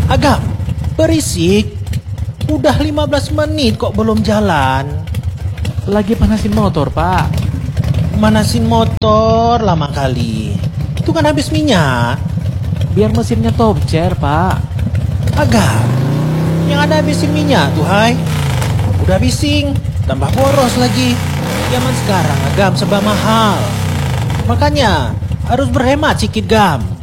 Agam, berisik. Udah 15 menit kok belum jalan. Lagi panasin motor, Pak. Manasin motor lama kali. Itu kan habis minyak. Biar mesinnya top chair, Pak. Agam, yang ada habisin minyak tuh, hai. Udah bising, tambah boros lagi. Zaman sekarang, Agam, serba mahal. Makanya harus berhemat sikit, Gam.